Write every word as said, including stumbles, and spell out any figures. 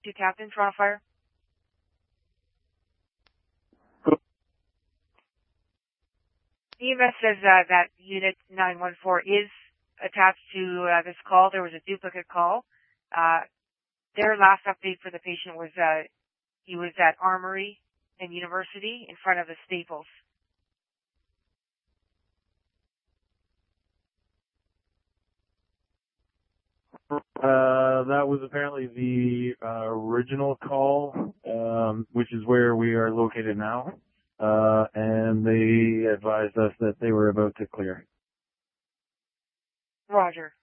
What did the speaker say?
To Captain, Toronto Fire. E M S says uh, that Unit nine one four is attached to uh, this call. There was a duplicate call. Uh, their last update for the patient was uh, he was at Armory and University in front of the Staples. Uh, that was apparently the uh, original call, um, which is where we are located now. Uh, and they advised us that they were about to clear. Roger.